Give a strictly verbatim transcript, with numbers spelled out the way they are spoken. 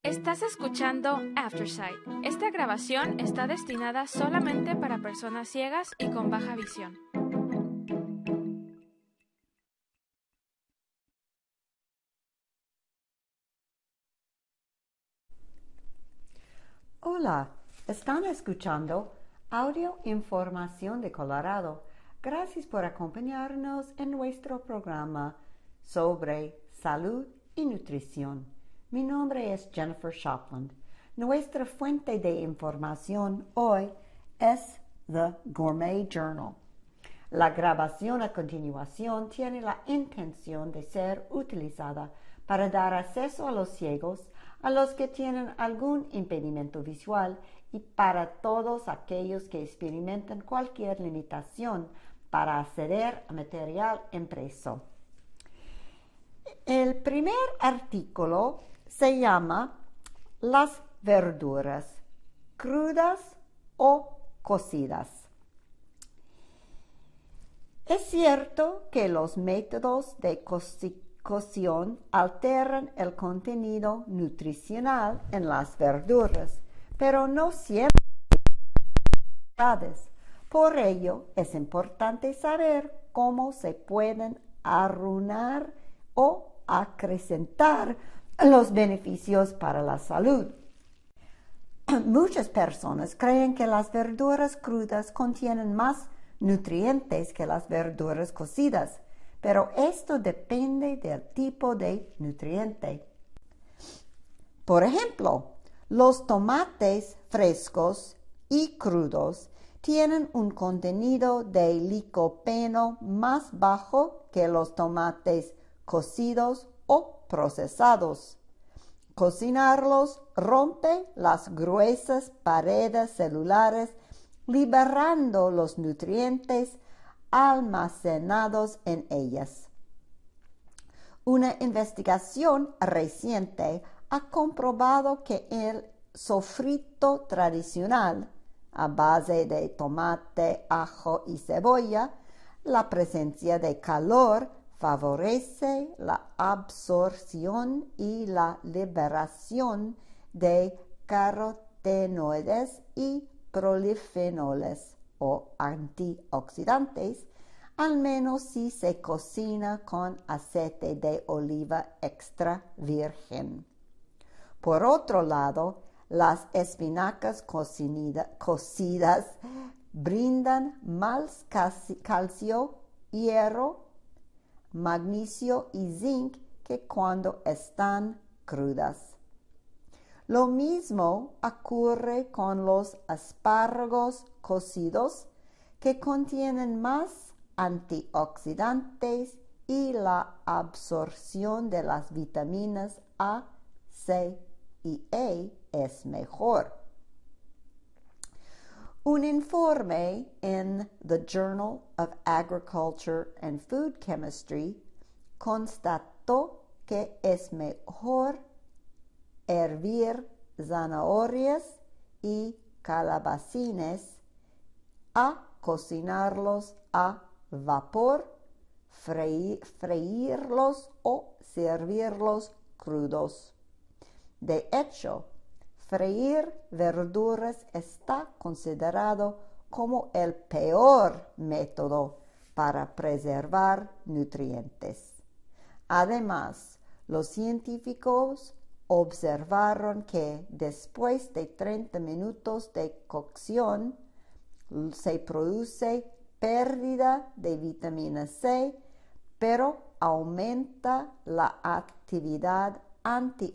Estás escuchando Aftersight. Esta grabación está destinada solamente para personas ciegas y con baja visión. Hola, están escuchando Audio Información de Colorado. Gracias por acompañarnos en nuestro programa sobre salud y nutrición. Mi nombre es Jennifer Shopland. Nuestra fuente de información hoy es The Gourmet Journal. La grabación a continuación tiene la intención de ser utilizada para dar acceso a los ciegos, a los que tienen algún impedimento visual y para todos aquellos que experimentan cualquier limitación para acceder a material impreso. El primer artículo se llama Las verduras, crudas o cocidas. Es cierto que los métodos de cocción alteran el contenido nutricional en las verduras, pero no siempre. Por ello, es importante saber cómo se pueden arruinar o acrecentar los beneficios para la salud. Muchas personas creen que las verduras crudas contienen más nutrientes que las verduras cocidas, pero esto depende del tipo de nutriente. Por ejemplo, los tomates frescos y crudos tienen un contenido de licopeno más bajo que los tomates cocidos o procesados. Cocinarlos rompe las gruesas paredes celulares, liberando los nutrientes almacenados en ellas. Una investigación reciente ha comprobado que el sofrito tradicional, a base de tomate, ajo y cebolla, la presencia de calor favorece la absorción y la liberación de carotenoides y polifenoles o antioxidantes, al menos si se cocina con aceite de oliva extra virgen. Por otro lado, las espinacas cocinida, cocidas brindan más calcio, hierro, magnesio y zinc que cuando están crudas. Lo mismo ocurre con los espárragos cocidos, que contienen más antioxidantes y la absorción de las vitaminas A, C y E es mejor. Un informe en The Journal of Agriculture and Food Chemistry constató que es mejor hervir zanahorias y calabacines a cocinarlos a vapor, freír, freírlos o servirlos crudos. De hecho, freír verduras está considerado como el peor método para preservar nutrientes. Además, los científicos observaron que después de treinta minutos de cocción se produce pérdida de vitamina C, pero aumenta la actividad antioxidante